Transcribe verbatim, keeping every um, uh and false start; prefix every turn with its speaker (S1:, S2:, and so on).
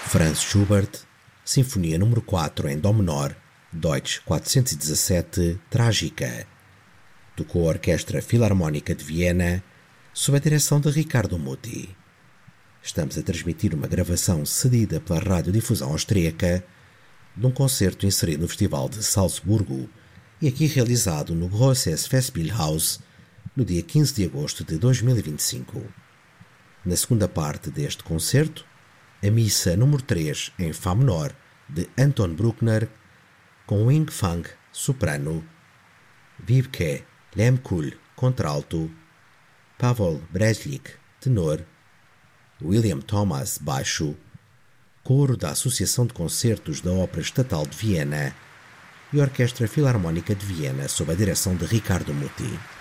S1: Franz Schubert, Sinfonia número quatro em Dó menor, Deutsch quatrocentos e dezassete, Trágica. Tocou a Orquestra Filarmónica de Viena, sob a direção de Ricardo Muti. Estamos a transmitir uma gravação cedida pela Radiodifusão Austríaca de um concerto inserido no Festival de Salzburgo e aqui realizado no Grosses Festspielhaus no dia quinze de agosto de dois mil e vinte e cinco. Na segunda parte deste concerto, a Missa número três em Fá menor de Anton Bruckner, com Wing Fang, soprano, Wiebke Lehmkuhl, contralto, Pavel Breslik, tenor, William Thomas, baixo, coro da Associação de Concertos da Ópera Estatal de Viena e Orquestra Filarmónica de Viena sob a direção de Ricardo Muti.